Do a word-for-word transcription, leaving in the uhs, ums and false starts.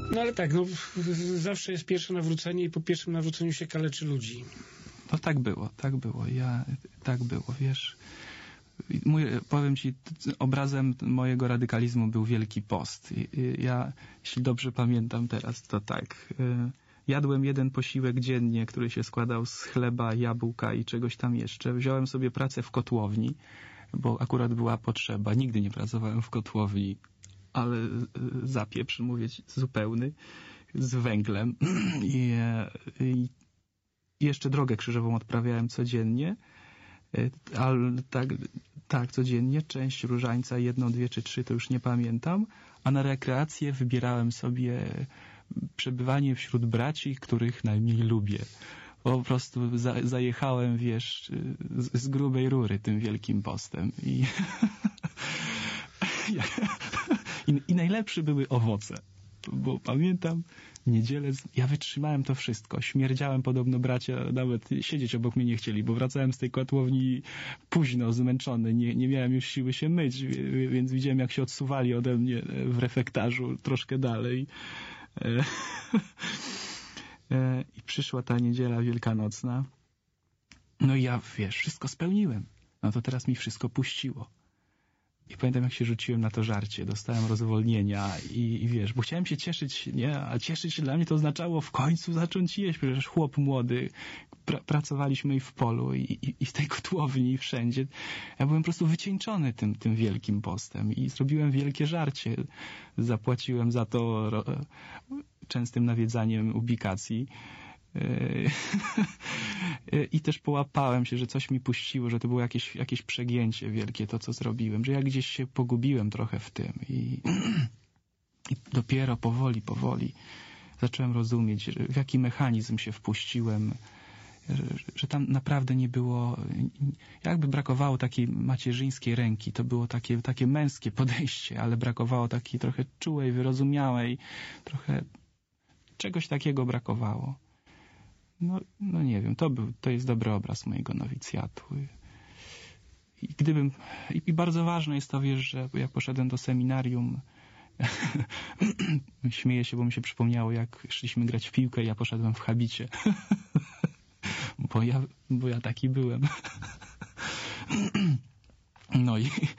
No ale tak, no zawsze jest pierwsze nawrócenie i po pierwszym nawróceniu się kaleczy ludzi. No tak było, tak było. Ja, tak było, wiesz. Mój, powiem ci, obrazem mojego radykalizmu był Wielki Post. Ja, jeśli dobrze pamiętam teraz, to tak. Jadłem jeden posiłek dziennie, który się składał z chleba, jabłka i czegoś tam jeszcze. Wziąłem sobie pracę w kotłowni, bo akurat była potrzeba. Nigdy nie pracowałem w kotłowni, ale zapieprz, mówię ci, zupełny, z węglem. I, i jeszcze drogę krzyżową odprawiałem codziennie. Ale tak, tak, codziennie, część różańca, jedną, dwie czy trzy, to już nie pamiętam, a na rekreację wybierałem sobie przebywanie wśród braci, których najmniej lubię. Po prostu za, zajechałem, wiesz, z, z grubej rury tym Wielkim Postem. I, i, i najlepsze były owoce. Bo pamiętam, niedzielę, ja wytrzymałem to wszystko. Śmierdziałem podobno, bracia nawet siedzieć obok mnie nie chcieli, bo wracałem z tej kotłowni późno, zmęczony. Nie, nie miałem już siły się myć, więc widziałem, jak się odsuwali ode mnie w refektarzu troszkę dalej. I przyszła ta niedziela wielkanocna. No i ja, wiesz, wszystko spełniłem. No to teraz mi wszystko puściło. I pamiętam, jak się rzuciłem na to żarcie, dostałem rozwolnienia i, i wiesz, bo chciałem się cieszyć, nie? A cieszyć się dla mnie to oznaczało w końcu zacząć jeść, przecież chłop młody, pra pracowaliśmy i w polu, i, i, i w tej kotłowni, i wszędzie. Ja byłem po prostu wycieńczony tym, tym Wielkim Postem i zrobiłem wielkie żarcie. Zapłaciłem za to ro, częstym nawiedzaniem ubikacji. I też połapałem się, że coś mi puściło, że to było jakieś, jakieś przegięcie wielkie, to co zrobiłem, że ja gdzieś się pogubiłem trochę w tym i, i dopiero powoli, powoli zacząłem rozumieć, w jaki mechanizm się wpuściłem, że, że tam naprawdę nie było, jakby brakowało takiej macierzyńskiej ręki, to było takie, takie męskie podejście, ale brakowało takiej trochę czułej, wyrozumiałej, trochę czegoś takiego brakowało. No, no nie wiem, to był, to jest dobry obraz mojego nowicjatu. I gdybym, i bardzo ważne jest to, wiesz, że jak poszedłem do seminarium, śmieję się, bo mi się przypomniało, jak szliśmy grać w piłkę, ja poszedłem w habicie. bo ja, bo ja taki byłem. No i,